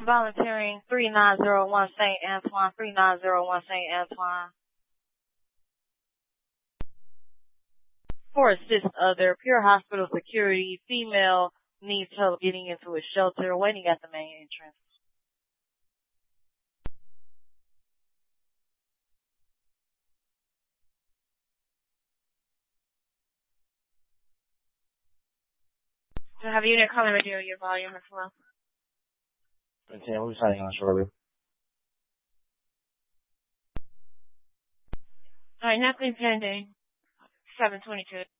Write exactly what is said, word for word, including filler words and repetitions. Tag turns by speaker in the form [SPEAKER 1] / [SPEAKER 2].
[SPEAKER 1] volunteering three nine zero one Saint Antoine, three nine zero one Saint Antoine. For assist other, Pure Hospital security, female needs help getting into a shelter, waiting at the main entrance. So have a unit calling radio, your volume as well.
[SPEAKER 2] Okay, we'll be signing on shortly.
[SPEAKER 1] Alright, nothing pending. seven twenty-two.